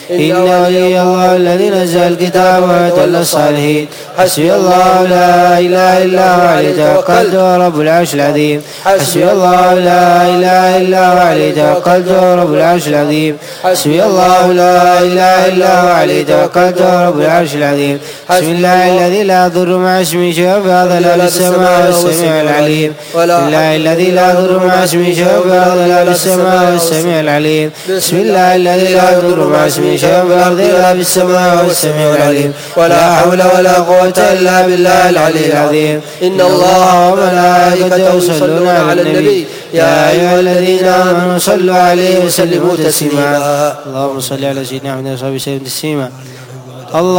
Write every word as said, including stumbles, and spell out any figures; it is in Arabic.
إن ولي الله الذي نزل الكتاب ويتولى الصالحين. حسبي الله لا إله إلا هو عليه توكلت ورب العرش العظيم. حسبي الله لا إله إلا هو عليه توكلت ورب العرش العظيم. حسبي الله لا إله إلا هو عليه توكلت ورب العرش العظيم. بسم الله الذي لا يضر مع اسمه شيء في ظلال السماء والسميع العليم. بسم الله الذي لا يضر مع اسمه شيء في ظلال السماء والسميع العليم. بسم الله الذي لا يضر مع اسمه شيء في الأرض إلا في السماء والسميع العليم. ولا حول ولا قوة إلا بالله العلي العظيم. إن الله وملائكته يصلون على النبي يا أيها الذين آمنوا صلوا عليه وسلموا تسليما. اللهم صل على سيدنا محمد وصحبه وسلم تسليما. الله